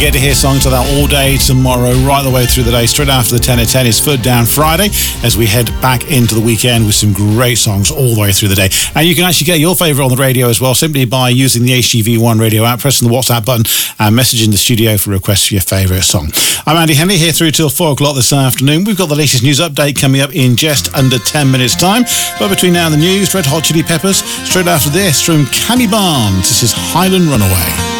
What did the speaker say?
get to hear songs like that all day tomorrow, right the way through the day. Straight after the 10 at 10 is Foot Down Friday, as we head back into the weekend with some great songs all the way through the day. And you can actually get your favourite on the radio as well, simply by using the HGV1 radio app, pressing the WhatsApp button and messaging the studio for requests for your favourite song. I'm Andy Henley, here through till 4 o'clock this afternoon. We've got the latest news update coming up in just under 10 minutes time. But between now and the news, Red Hot Chili Peppers. Straight after this, from Canny Barnes, this is Highland Runaway.